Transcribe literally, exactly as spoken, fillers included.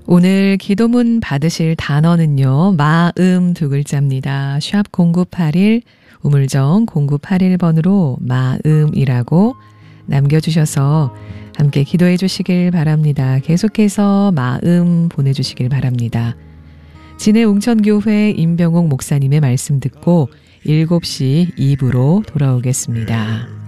오늘 기도문 받으실 단어는요. 마음 두 글자입니다. 샵 공구팔일 우물정 공구팔일 번으로 마음이라고 남겨주셔서 함께 기도해 주시길 바랍니다. 계속해서 마음 보내주시길 바랍니다. 진해 웅천교회 임병옥 목사님의 말씀 듣고 일곱 시 이 부로 돌아오겠습니다.